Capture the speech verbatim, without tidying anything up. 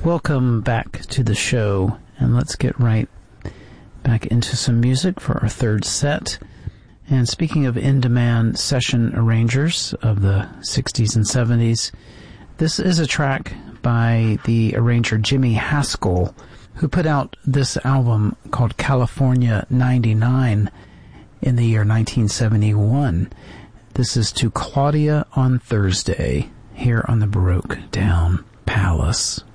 Welcome back to the show, and let's get right back into some music for our third set. And speaking of in-demand session arrangers of the sixties and seventies, this is a track by the arranger Jimmy Haskell, who put out this album called California ninety-nine in the year nineteen seventy-one. This is To Claudia on Thursday, here on the Baroque Down Palace.